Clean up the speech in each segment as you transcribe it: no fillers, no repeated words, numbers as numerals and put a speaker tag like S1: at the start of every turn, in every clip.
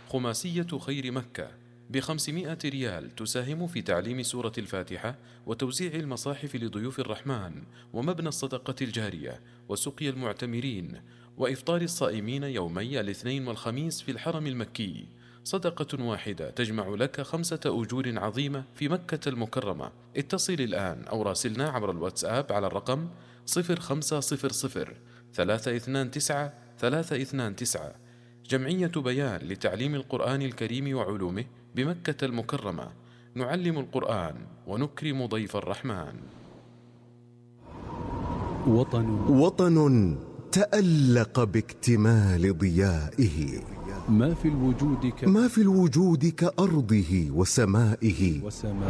S1: خماسية خير مكة ب500 ريال تساهم في تعليم سورة الفاتحة وتوزيع المصاحف لضيوف الرحمن ومبنى الصدقة الجارية وسقي المعتمرين وإفطار الصائمين يومي الاثنين والخميس في الحرم المكي. صدقة واحدة تجمع لك 5 أجور عظيمة في مكة المكرمة. اتصل الآن أو راسلنا عبر الواتساب على الرقم 0500 329 329. جمعية بيان لتعليم القرآن الكريم وعلومه بمكة المكرمة. نعلم القرآن ونكرم ضيف الرحمن.
S2: وطن تألق باكتمال ضيائه، ما في الوجود كأرضه وسمائه.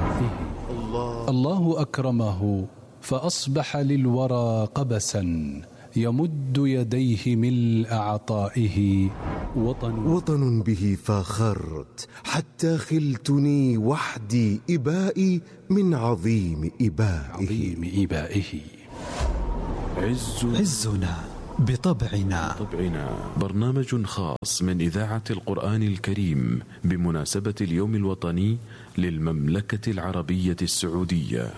S3: الله أكرمه فأصبح للورى قبسا يمد يديه ملء عطائه.
S2: وطن به فاخرت حتى خلتني وحدي إبائي من عظيم إبائه.
S3: عزنا بطبعنا.
S1: برنامج خاص من إذاعة القرآن الكريم بمناسبة اليوم الوطني للمملكة العربية السعودية.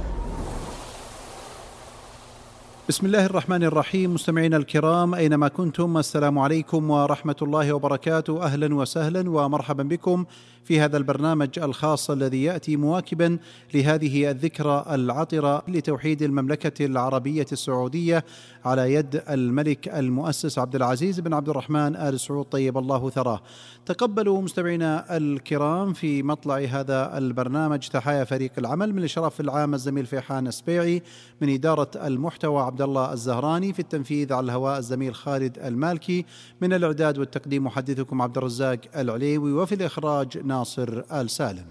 S4: بسم الله الرحمن الرحيم. مستمعينا الكرام أينما كنتم، السلام عليكم ورحمة الله وبركاته. أهلا وسهلا ومرحبا بكم في هذا البرنامج الخاص الذي يأتي مواكبا لهذه الذكرى العطرة لتوحيد المملكة العربية السعودية على يد الملك المؤسس عبد العزيز بن عبد الرحمن آل سعود طيب الله ثراه. تقبلوا مستمعينا الكرام في مطلع هذا البرنامج تحايا فريق العمل، من الإشراف العام الزميل فيحان السبيعي، من إدارة المحتوى عبد الله الزهراني، في التنفيذ على الهواء الزميل خالد المالكي، من الإعداد والتقديم محدثكم عبد الرزاق العليوي، وفي الإخراج ناصر آل سالم.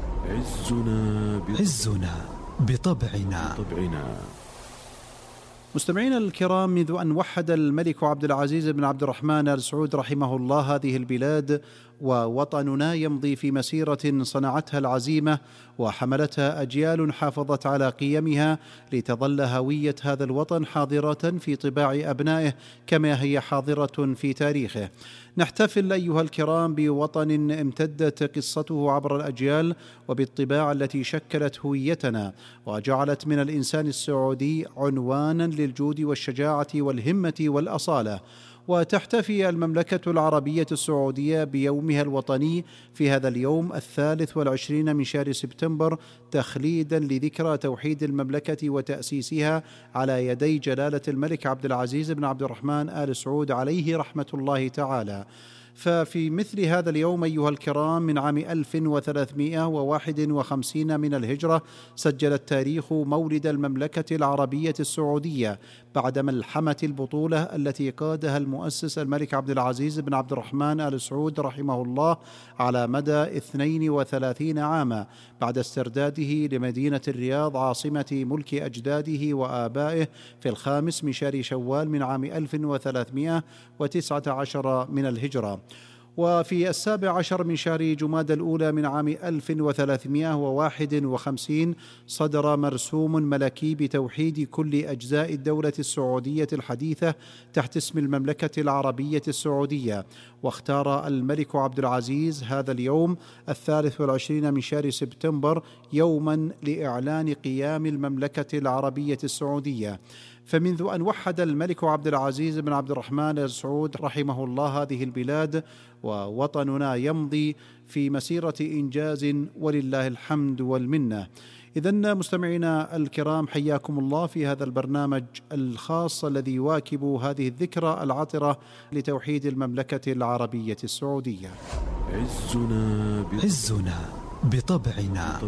S3: عزنا بطبعنا.
S4: مستمعينا الكرام، منذ أن وحد الملك عبد العزيز بن عبد الرحمن آل سعود رحمه الله هذه البلاد، ووطننا يمضي في مسيرة صنعتها العزيمة وحملتها أجيال حافظت على قيمها لتظل هوية هذا الوطن حاضرة في طباع أبنائه كما هي حاضرة في تاريخه. نحتفل أيها الكرام بوطن امتدت قصته عبر الأجيال وبالطباع التي شكلت هويتنا وجعلت من الإنسان السعودي عنوانا للجود والشجاعة والهمة والأصالة. وتحتفي المملكة العربية السعودية بيومها الوطني في هذا اليوم 23 من شهر سبتمبر تخليدا لذكرى توحيد المملكة وتأسيسها على يدي جلالة الملك عبد العزيز بن عبد الرحمن آل سعود عليه رحمة الله تعالى. ففي مثل هذا اليوم أيها الكرام من عام 1351 من الهجرة سجل التاريخ مولد المملكة العربية السعودية بعد ملحمة البطولة التي قادها المؤسس الملك عبد العزيز بن عبد الرحمن آل سعود رحمه الله على مدى 32 عاما بعد استرداده لمدينة الرياض عاصمة ملك أجداده وآبائه في 5 من شهر شوال من عام 1319 من الهجرة. وفي 17 من شهر جمادى الأولى من عام 1351 صدر مرسوم ملكي بتوحيد كل أجزاء الدولة السعودية الحديثة تحت اسم المملكة العربية السعودية. واختار الملك عبد العزيز هذا اليوم 23 من شهر سبتمبر يوما لإعلان قيام المملكة العربية السعودية. فمنذ أن وحد الملك عبد العزيز بن عبد الرحمن آل سعود رحمه الله هذه البلاد ووطننا يمضي في مسيرة إنجاز ولله الحمد والمنة. إذن مستمعينا الكرام، حياكم الله في هذا البرنامج الخاص الذي يواكب هذه الذكرى العطرة لتوحيد المملكة العربية السعودية.
S3: عزنا بطبعنا.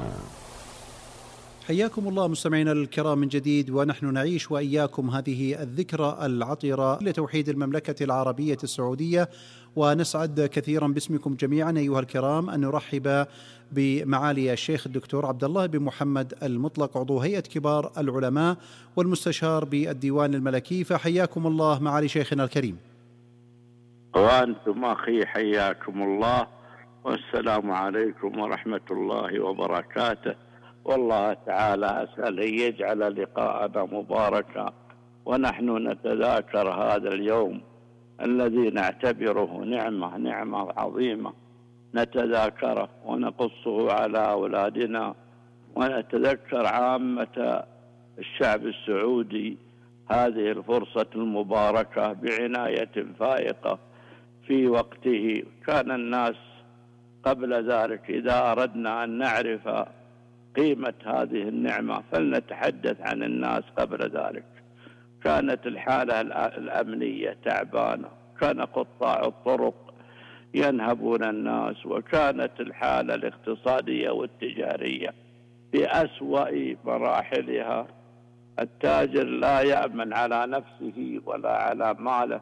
S4: حياكم الله مستمعينا الكرام من جديد، ونحن نعيش وإياكم هذه الذكرى العطرة لتوحيد المملكة العربية السعودية. ونسعد كثيرا باسمكم جميعا أيها الكرام أن نرحب بمعالي الشيخ الدكتور عبد الله بن محمد المطلق عضو هيئة كبار العلماء والمستشار بالديوان الملكي. فحياكم الله معالي شيخنا الكريم.
S5: وأنتم أخي حياكم الله، والسلام عليكم ورحمة الله وبركاته. والله تعالى أسأل أن يجعل لقاءنا مباركا ونحن نتذاكر هذا اليوم الذي نعتبره نعمة عظيمة نتذاكره ونقصه على أولادنا، ونتذكر عامة الشعب السعودي هذه الفرصة المباركة بعناية فائقة في وقته. كان الناس قبل ذلك إذا أردنا أن نعرف قيمة هذه النعمة فلنتحدث عن الناس قبل ذلك. كانت الحالة الأمنية تعبانة، كان قطاع الطرق ينهبون الناس، وكانت الحالة الاقتصادية والتجارية في أسوأ مراحلها. التاجر لا يأمن على نفسه ولا على ماله،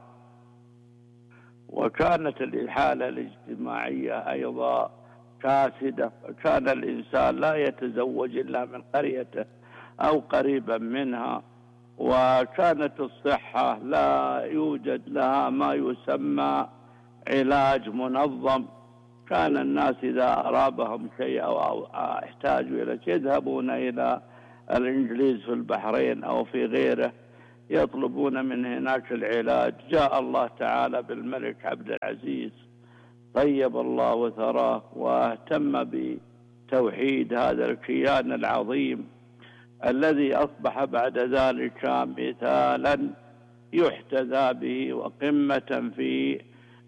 S5: وكانت الحالة الاجتماعية أيضا كاسدة، وكان الإنسان لا يتزوج إلا من قريته أو قريبا منها، وكانت الصحة لا يوجد لها ما يسمى علاج منظم. كان الناس إذا أرابهم شيء أو احتاجوا إلى شيء يذهبون إلى الإنجليز في البحرين أو في غيره يطلبون من هناك العلاج. جاء الله تعالى بالملك عبد العزيز طيب الله ثراه واهتم بتوحيد هذا الكيان العظيم الذي أصبح بعد ذلك مثالا يحتذى به وقمة في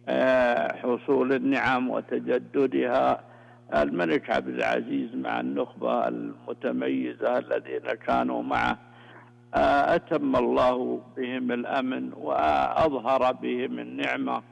S5: حصول النعم وتجددها. الملك عبد العزيز مع النخبة المتميزة الذين كانوا معه أتم الله بهم الأمن وأظهر بهم النعمة.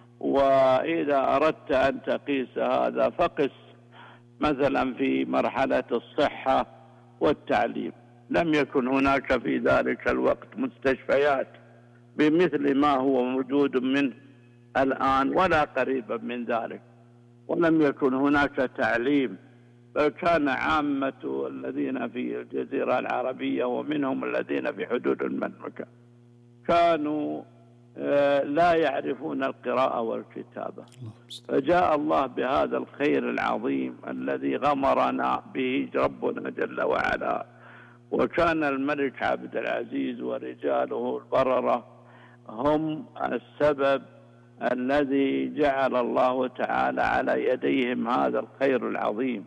S5: وإذا أردت أن تقيس هذا فقس مثلا في مرحلة الصحة والتعليم. لم يكن هناك في ذلك الوقت مستشفيات بمثل ما هو موجود منه الآن ولا قريبا من ذلك، ولم يكن هناك تعليم، بل كان عامة الذين في الجزيرة العربية ومنهم الذين في حدود المملكة كانوا لا يعرفون القراءة والكتابة. فجاء الله بهذا الخير العظيم الذي غمرنا به ربنا جل وعلا، وكان الملك عبد العزيز ورجاله البررة هم السبب الذي جعل الله تعالى على يديهم هذا الخير العظيم.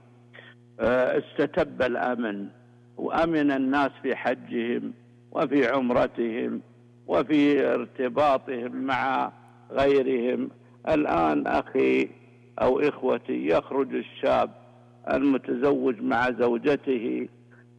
S5: استتب الأمن وأمن الناس في حجهم وفي عمرتهم وفي ارتباطهم مع غيرهم. الآن أخي أو إخوتي يخرج الشاب المتزوج مع زوجته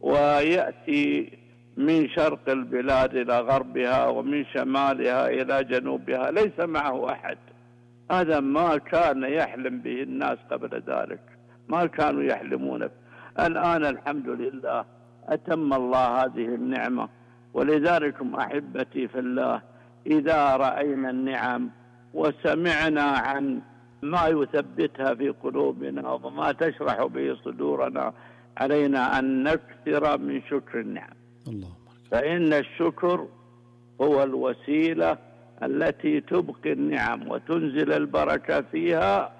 S5: ويأتي من شرق البلاد إلى غربها ومن شمالها إلى جنوبها ليس معه أحد. هذا ما كان يحلم به الناس قبل ذلك، ما كانوا يحلمون به. الآن الحمد لله أتم الله هذه النعمة. ولذلك أحبتي في الله إذا رأينا النعم وسمعنا عن ما يثبتها في قلوبنا وما تشرح به صدورنا علينا أن نكثر من شكر النعم. فإن الشكر هو الوسيلة التي تبقي النعم وتنزل البركة فيها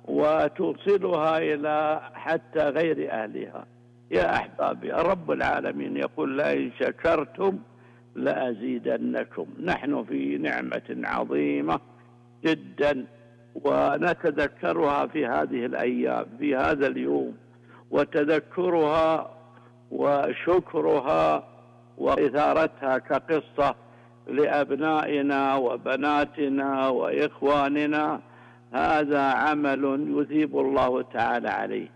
S5: وتوصلها إلى حتى غير أهلها. يا أحبابي رب العالمين يقول لئن شكرتم لأزيدنكم. نحن في نعمة عظيمة جدا ونتذكرها في هذه الأيام في هذا اليوم، وتذكرها وشكرها وإثارتها كقصة لأبنائنا وبناتنا وإخواننا هذا عمل يثيب الله تعالى عليه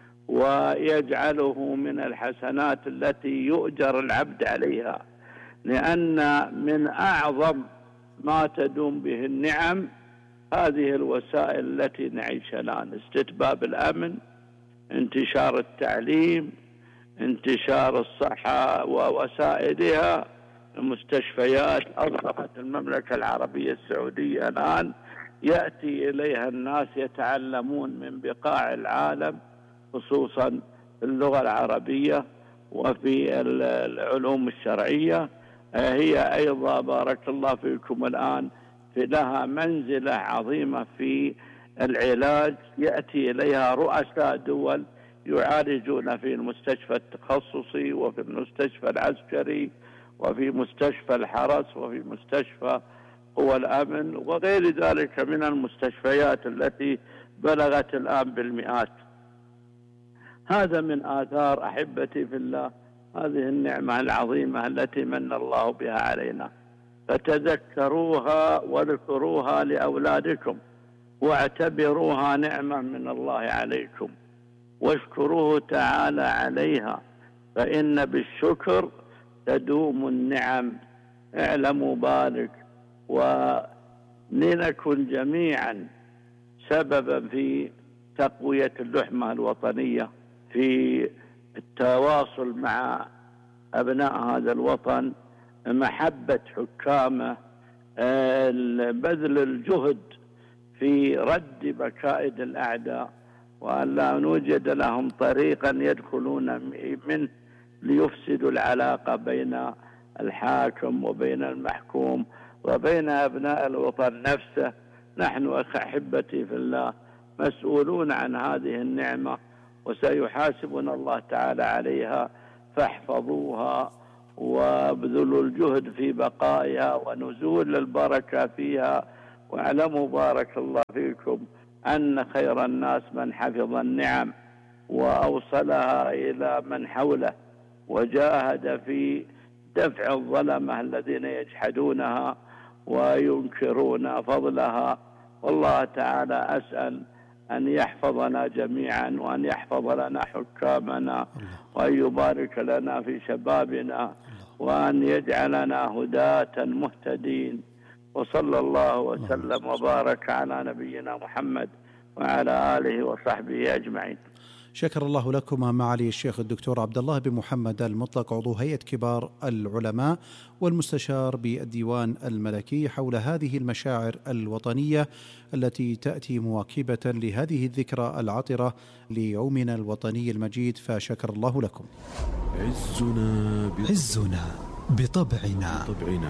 S5: ويجعله من الحسنات التي يؤجر العبد عليها. لأن من أعظم ما تدوم به النعم هذه الوسائل التي نعيشها الآن: استتباب الأمن، انتشار التعليم، انتشار الصحة ووسائلها، المستشفيات. أصبحت المملكة العربية السعودية الآن يأتي إليها الناس يتعلمون من بقاع العالم خصوصا اللغة العربية وفي العلوم الشرعية. هي أيضا بارك الله فيكم الآن في لها منزلة عظيمة في العلاج. يأتي إليها رؤساء دول يعالجون في المستشفى التخصصي وفي المستشفى العسكري وفي مستشفى الحرس وفي مستشفى هو الأمن وغير ذلك من المستشفيات التي بلغت الآن بالمئات. هذا من آثار أحبتي في الله هذه النعمة العظيمة التي من الله بها علينا، فتذكروها واذكروها لأولادكم واعتبروها نعمة من الله عليكم واشكروه تعالى عليها، فإن بالشكر تدوم النعم. اعلموا بارك، ولنكن جميعا سببا في تقوية اللحمة الوطنية، في التواصل مع أبناء هذا الوطن، محبة حكامه، بذل الجهد في رد مكائد الأعداء، وأن لا نوجد لهم طريقا يدخلون منه ليفسدوا العلاقة بين الحاكم وبين المحكوم وبين أبناء الوطن نفسه. نحن أحبتي في الله مسؤولون عن هذه النعمة وسيحاسبنا الله تعالى عليها، فاحفظوها وابذلوا الجهد في بقائها ونزول البركة فيها. واعلموا بارك الله فيكم أن خير الناس من حفظ النعم وأوصلها إلى من حوله وجاهد في دفع الظلمة الذين يجحدونها وينكرون فضلها. والله تعالى أسأل أن يحفظنا جميعا وأن يحفظ لنا حكامنا وأن يبارك لنا في شبابنا وأن يجعلنا هداة مهتدين. وصلى الله وسلم وبارك على نبينا محمد وعلى آله وصحبه أجمعين.
S4: شكر الله لكما معالي الشيخ الدكتور عبد الله بن محمد المطلق، عضو هيئة كبار العلماء والمستشار بالديوان الملكي، حول هذه المشاعر الوطنية التي تأتي مواكبة لهذه الذكرى العطرة ليومنا الوطني المجيد، فشكر الله لكم.
S2: عزنا بطبعنا.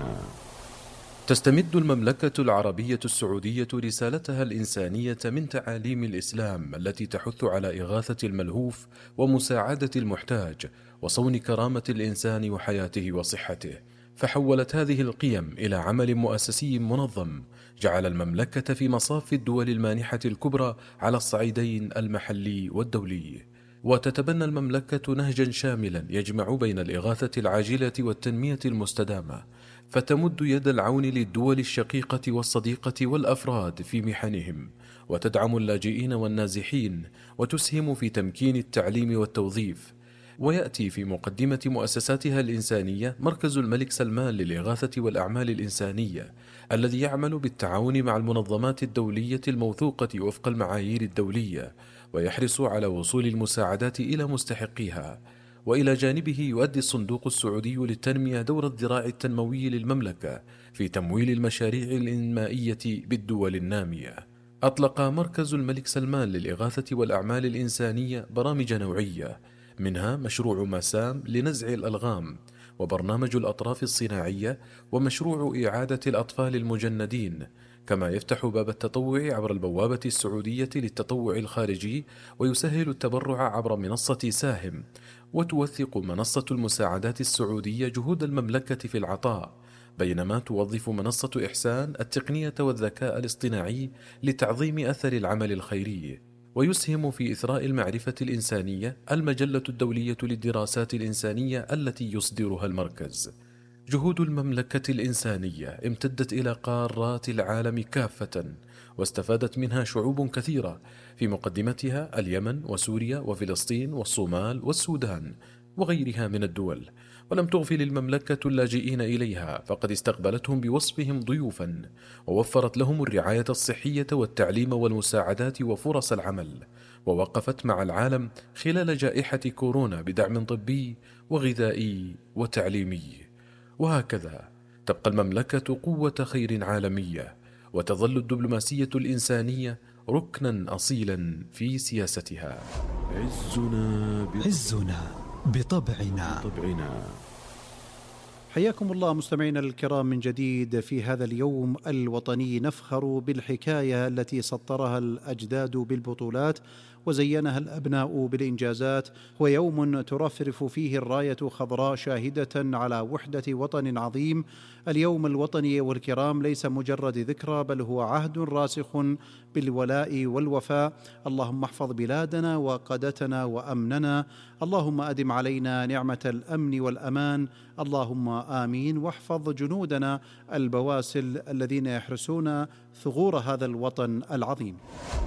S1: تستمد المملكة العربية السعودية رسالتها الإنسانية من تعاليم الإسلام التي تحث على إغاثة الملهوف ومساعدة المحتاج وصون كرامة الإنسان وحياته وصحته، فحولت هذه القيم إلى عمل مؤسسي منظم جعل المملكة في مصاف الدول المانحة الكبرى على الصعيدين المحلي والدولي. وتتبنى المملكة نهجا شاملا يجمع بين الإغاثة العاجلة والتنمية المستدامة، فتمد يد العون للدول الشقيقة والصديقة والأفراد في محنهم، وتدعم اللاجئين والنازحين، وتسهم في تمكين التعليم والتوظيف. ويأتي في مقدمة مؤسساتها الإنسانية مركز الملك سلمان للإغاثة والأعمال الإنسانية، الذي يعمل بالتعاون مع المنظمات الدولية الموثوقة وفق المعايير الدولية، ويحرص على وصول المساعدات إلى مستحقيها. وإلى جانبه يؤدي الصندوق السعودي للتنمية دور الذراع التنموي للمملكة في تمويل المشاريع الإنمائية بالدول النامية. أطلق مركز الملك سلمان للإغاثة والأعمال الإنسانية برامج نوعية، منها مشروع مسام لنزع الألغام، وبرنامج الأطراف الصناعية، ومشروع إعادة الأطفال المجندين، كما يفتح باب التطوع عبر البوابة السعودية للتطوع الخارجي، ويسهل التبرع عبر منصة ساهم. وتوثق منصة المساعدات السعودية جهود المملكة في العطاء، بينما توظف منصة إحسان التقنية والذكاء الاصطناعي لتعظيم أثر العمل الخيري. ويسهم في إثراء المعرفة الإنسانية المجلة الدولية للدراسات الإنسانية التي يصدرها المركز. جهود المملكة الإنسانية امتدت إلى قارات العالم كافة، واستفادت منها شعوب كثيرة، في مقدمتها اليمن وسوريا وفلسطين والصومال والسودان وغيرها من الدول. ولم تغفل المملكة اللاجئين إليها، فقد استقبلتهم بوصفهم ضيوفا، ووفرت لهم الرعاية الصحية والتعليم والمساعدات وفرص العمل، ووقفت مع العالم خلال جائحة كورونا بدعم طبي وغذائي وتعليمي. وهكذا تبقى المملكة قوة خير عالمية، وتظل الدبلوماسية الإنسانية ركنا أصيلا في سياستها.
S2: عزنا بطبعنا.
S4: حياكم الله مستمعينا الكرام من جديد في هذا اليوم الوطني. نفخر بالحكاية التي سطرها الأجداد بالبطولات وزينها الأبناء بالإنجازات. هو يوم ترفرف فيه الراية خضراء شاهدة على وحدة وطن عظيم. اليوم الوطني والكرام ليس مجرد ذكرى، بل هو عهد راسخ بالولاء والوفاء. اللهم احفظ بلادنا وقادتنا وأمننا، اللهم أدم علينا نعمة الأمن والأمان، اللهم آمين. واحفظ جنودنا البواسل الذين يحرسون ثغور هذا الوطن العظيم.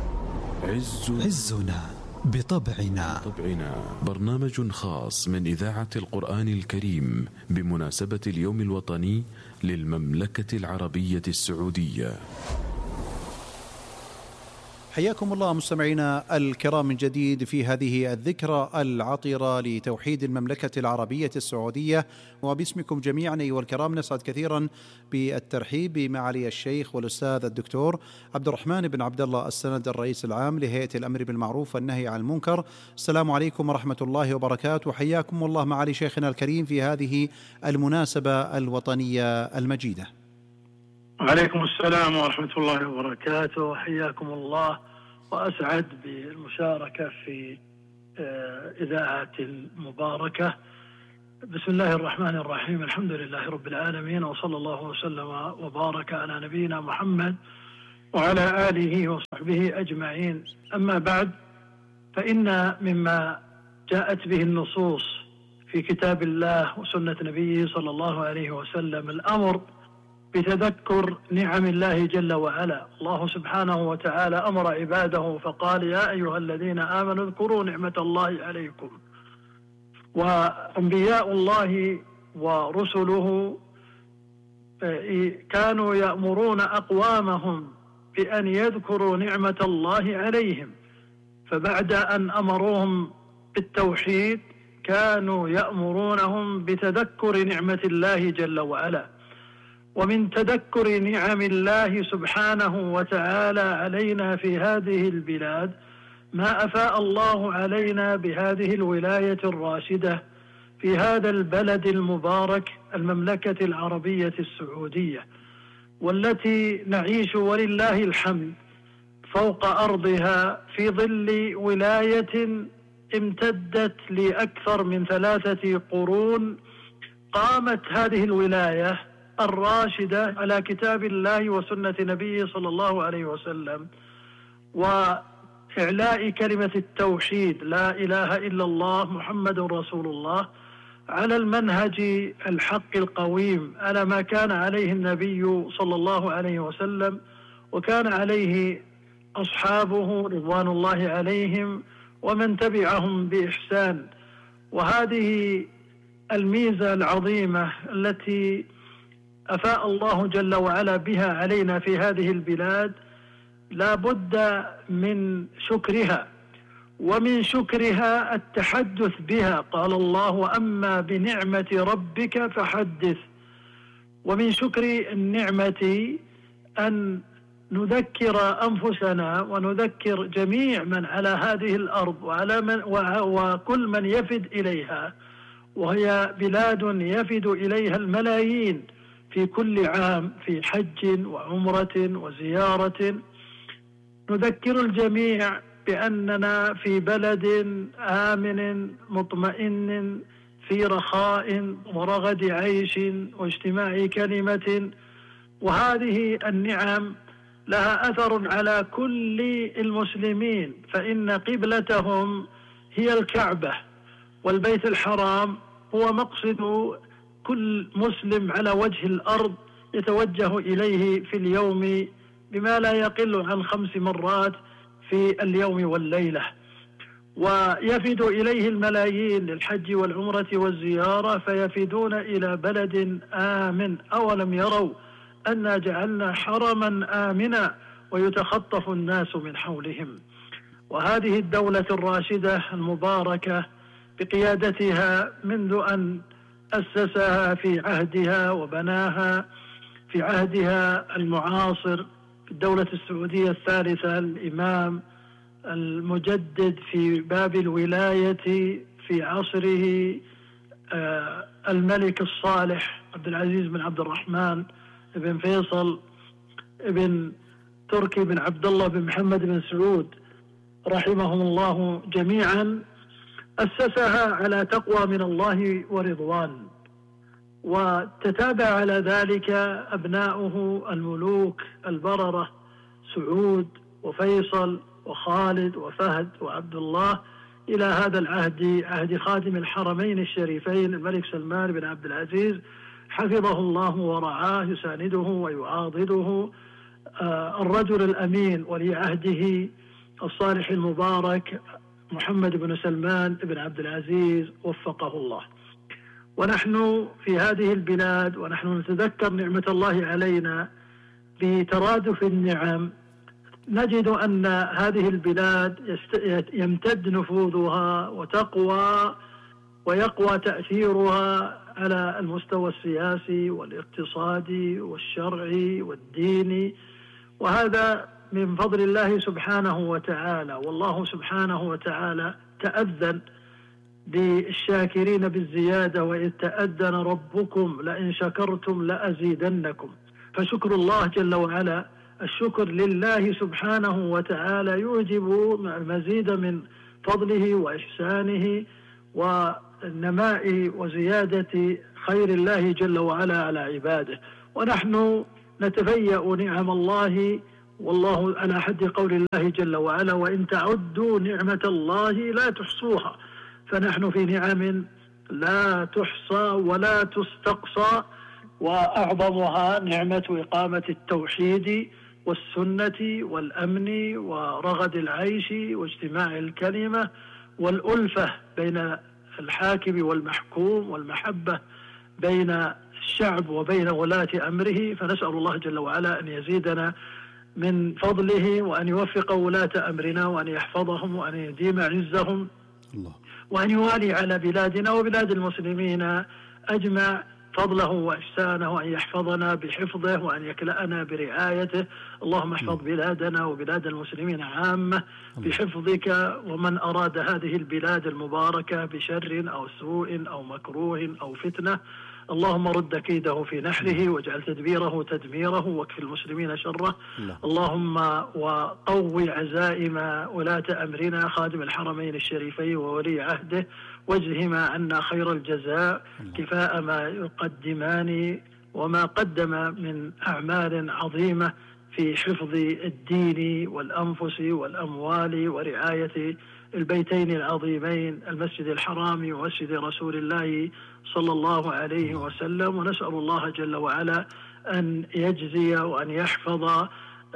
S3: عزنا بطبعنا.
S1: برنامج خاص من إذاعة القرآن الكريم بمناسبة اليوم الوطني للمملكة العربية السعودية.
S4: حياكم الله مستمعينا الكرام من جديد في هذه الذكرى العطرة لتوحيد المملكة العربية السعودية. وباسمكم جميعا أيها الكرام نسعد كثيرا بالترحيب بمعالي الشيخ والأستاذ الدكتور عبد الرحمن بن عبد الله السند، الرئيس العام لهيئة الأمر بالمعروف والنهي عن المنكر. السلام عليكم ورحمة الله وبركاته. حياكم الله معالي شيخنا الكريم في هذه المناسبة الوطنية المجيدة.
S6: وعليكم السلام ورحمة الله وبركاته. حياكم الله وأسعد بالمشاركة في إذاعة المباركة. بسم الله الرحمن الرحيم، الحمد لله رب العالمين، وصلى الله وسلم وبارك على نبينا محمد وعلى آله وصحبه أجمعين. أما بعد، فإن مما جاءت به النصوص في كتاب الله وسنة نبيه صلى الله عليه وسلم الأمر بتذكر نعم الله جل وعلا. الله سبحانه وتعالى أمر عباده فقال: يا أيها الذين آمنوا اذكروا نعمة الله عليكم. وأنبياء الله ورسله كانوا يأمرون أقوامهم بأن يذكروا نعمة الله عليهم، فبعد أن أمروهم بالتوحيد كانوا يأمرونهم بتذكر نعمة الله جل وعلا. ومن تذكر نعم الله سبحانه وتعالى علينا في هذه البلاد ما أفاء الله علينا بهذه الولاية الراشدة في هذا البلد المبارك، المملكة العربية السعودية، والتي نعيش ولله الحمد فوق أرضها في ظل ولاية امتدت لأكثر من 3 قرون. قامت هذه الولاية الراشدة على كتاب الله وسنة نبيه صلى الله عليه وسلم، وإعلاء كلمة التوحيد لا إله إلا الله محمد رسول الله على المنهج الحق القويم، على ما كان عليه النبي صلى الله عليه وسلم وكان عليه أصحابه رضوان الله عليهم ومن تبعهم بإحسان. وهذه الميزة العظيمة التي أفاء الله جل وعلا بها علينا في هذه البلاد لا بد من شكرها، ومن شكرها التحدث بها. قال الله: وأما بنعمة ربك فحدث. ومن شكر النعمة أن نذكر أنفسنا ونذكر جميع من على هذه الأرض وكل من يفد إليها، وهي بلاد يفد إليها الملايين في كل عام في حج وعمرة وزيارة. نذكر الجميع بأننا في بلد آمن مطمئن في رخاء ورغد عيش واجتماع كلمة. وهذه النعم لها أثر على كل المسلمين، فإن قبلتهم هي الكعبة، والبيت الحرام هو مقصد كل مسلم على وجه الأرض يتوجه إليه في اليوم بما لا يقل عن 5 مرات في اليوم والليلة، ويفد إليه الملايين للحج والعمرة والزيارة، فيفدون إلى بلد آمن. أولم يروا أنا جعلنا حرما آمنا ويتخطف الناس من حولهم. وهذه الدولة الراشدة المباركة بقيادتها منذ أن أسسها في عهدها وبناها في عهدها المعاصر في الدولة السعودية الثالثة الإمام المجدد في باب الولاية في عصره الملك الصالح عبد العزيز بن عبد الرحمن بن فيصل بن تركي بن عبد الله بن محمد بن سعود رحمهم الله جميعا، أسسها على تقوى من الله ورضوان، وتتابع على ذلك أبناؤه الملوك البررة سعود وفيصل وخالد وفهد وعبد الله إلى هذا العهد، عهد خادم الحرمين الشريفين الملك سلمان بن عبد العزيز حفظه الله ورعاه، يسانده ويعاضده الرجل الأمين ولي عهده الصالح المبارك محمد بن سلمان بن عبد العزيز وفقه الله. ونحن في هذه البلاد ونحن نتذكر نعمة الله علينا بترادف النعم، نجد أن هذه البلاد يمتد نفوذها وتقوى ويقوى تأثيرها على المستوى السياسي والاقتصادي والشرعي والديني، وهذا من فضل الله سبحانه وتعالى. والله سبحانه وتعالى تأذن للشاكرين بالزيادة، وإذ تأذن ربكم لئن شكرتم لأزيدنكم. فشكر الله جل وعلا، الشكر لله سبحانه وتعالى يوجب المزيد من فضله وإحسانه والنماء وزيادة خير الله جل وعلا على عباده. ونحن نتفيأ نعم الله، والله على حد قول الله جل وعلا وإن تعدوا نعمة الله لا تحصوها. فنحن في نعم لا تحصى ولا تستقصى، وأعظمها نعمة إقامة التوحيد والسنة والأمن ورغد العيش واجتماع الكلمة والألفة بين الحاكم والمحكوم والمحبة بين الشعب وبين ولاة أمره. فنسأل الله جل وعلا أن يزيدنا من فضله وأن يوفق ولاة أمرنا وأن يحفظهم وأن يديم عزهم
S4: الله،
S6: وأن يوالي على بلادنا وبلاد المسلمين أجمع فضله وإحسانه، وأن يحفظنا بحفظه وأن يكلأنا برعايته. اللهم احفظ بلادنا وبلاد المسلمين عامة بحفظك، ومن أراد هذه البلاد المباركة بشر أو سوء أو مكروه أو فتنة اللهم رد كيده في نحره واجعل تدبيره تدميره واكفي المسلمين شره. اللهم وقوي عزائم ولاة أمرنا خادم الحرمين الشريفين وولي عهده، واجزهما عنا خير الجزاء كفاء ما يقدمان وما قدم من أعمال عظيمة في حفظ الدين والأنفس والأموال ورعاية البيتين العظيمين المسجد الحرام ومسجد رسول الله صلى الله عليه وسلم. ونسأل الله جل وعلا أن يجزي وأن يحفظ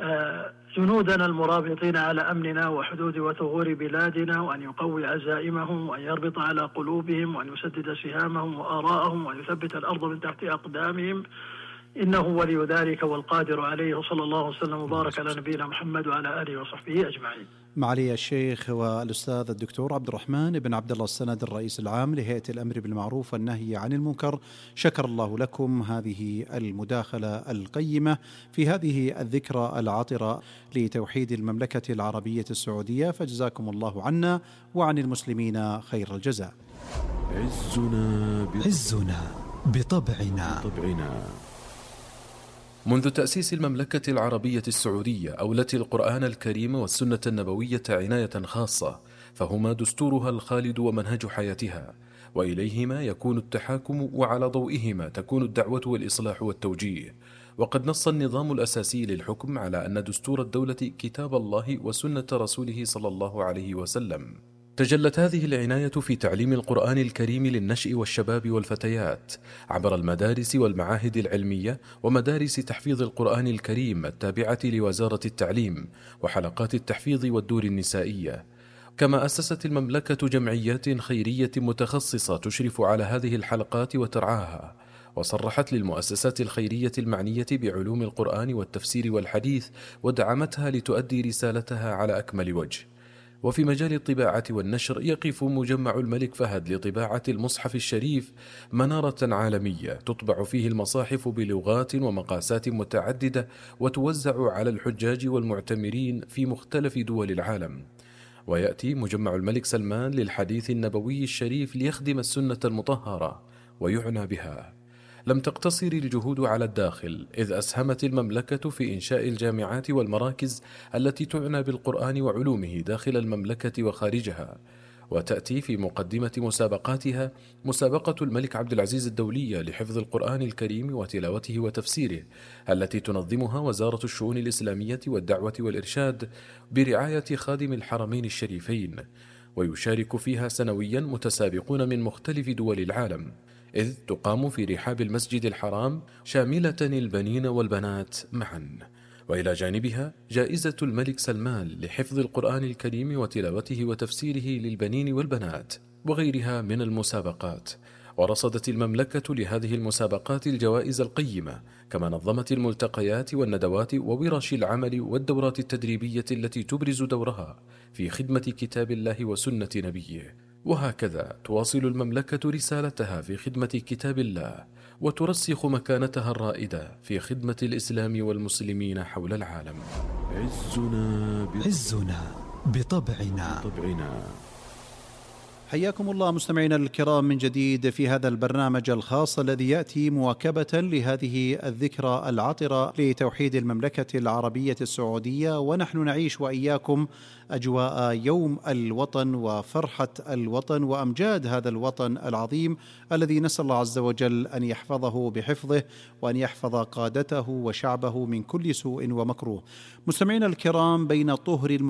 S6: جنودنا المرابطين على أمننا وحدود وثغور بلادنا، وأن يقوي عزائمهم وأن يربط على قلوبهم وأن يسدد سهامهم وآراءهم وأن يثبت الأرض من تحت أقدامهم، إنه ولي ذلك والقادر عليه. وصلى الله وسلم وبارك على نبينا محمد وعلى آله وصحبه أجمعين.
S4: معالي الشيخ والأستاذ الدكتور عبد الرحمن بن عبد الله السند الرئيس العام لهيئة الأمر بالمعروف والنهي عن المنكر، شكر الله لكم هذه المداخلة القيمة في هذه الذكرى العطرة لتوحيد المملكة العربية السعودية، فجزاكم الله عنا وعن المسلمين خير الجزاء.
S2: عزنا بطبعنا.
S1: منذ تأسيس المملكة العربية السعودية أولت القرآن الكريم والسنة النبوية عناية خاصة، فهما دستورها الخالد ومنهج حياتها، وإليهما يكون التحاكم وعلى ضوئهما تكون الدعوة والإصلاح والتوجيه. وقد نص النظام الأساسي للحكم على أن دستور الدولة كتاب الله وسنة رسوله صلى الله عليه وسلم. تجلت هذه العناية في تعليم القرآن الكريم للنشء والشباب والفتيات عبر المدارس والمعاهد العلمية ومدارس تحفيظ القرآن الكريم التابعة لوزارة التعليم وحلقات التحفيظ والدور النسائية. كما أسست المملكة جمعيات خيرية متخصصة تشرف على هذه الحلقات وترعاها، وصرحت للمؤسسات الخيرية المعنية بعلوم القرآن والتفسير والحديث ودعمتها لتؤدي رسالتها على أكمل وجه. وفي مجال الطباعة والنشر يقف مجمع الملك فهد لطباعة المصحف الشريف منارة عالمية تطبع فيه المصاحف بلغات ومقاسات متعددة وتوزع على الحجاج والمعتمرين في مختلف دول العالم. ويأتي مجمع الملك سلمان للحديث النبوي الشريف ليخدم السنة المطهرة، ويعنى بها. لم تقتصر الجهود على الداخل، إذ أسهمت المملكة في إنشاء الجامعات والمراكز التي تعنى بالقرآن وعلومه داخل المملكة وخارجها. وتأتي في مقدمة مسابقاتها مسابقة الملك عبد العزيز الدولية لحفظ القرآن الكريم وتلاوته وتفسيره، التي تنظمها وزارة الشؤون الإسلامية والدعوة والإرشاد برعاية خادم الحرمين الشريفين، ويشارك فيها سنويا متسابقون من مختلف دول العالم، إذ تقام في رحاب المسجد الحرام شاملة البنين والبنات معا. وإلى جانبها جائزة الملك سلمان لحفظ القرآن الكريم وتلاوته وتفسيره للبنين والبنات، وغيرها من المسابقات. ورصدت المملكة لهذه المسابقات الجوائز القيمة، كما نظمت الملتقيات والندوات وورش العمل والدورات التدريبية التي تبرز دورها في خدمة كتاب الله وسنة نبيه. وهكذا تواصل المملكة رسالتها في خدمة كتاب الله، وترسخ مكانتها الرائدة في خدمة الإسلام والمسلمين حول العالم.
S2: عزنا بطبعنا.
S4: حياكم الله مستمعينا الكرام من جديد في هذا البرنامج الخاص الذي يأتي مواكبة لهذه الذكرى العطرة لتوحيد المملكة العربية السعودية، ونحن نعيش وإياكم أجواء يوم الوطن وفرحة الوطن وأمجاد هذا الوطن العظيم الذي نسأل الله عز وجل أن يحفظه بحفظه، وأن يحفظ قادته وشعبه من كل سوء ومكروه. مستمعينا الكرام، بين طهر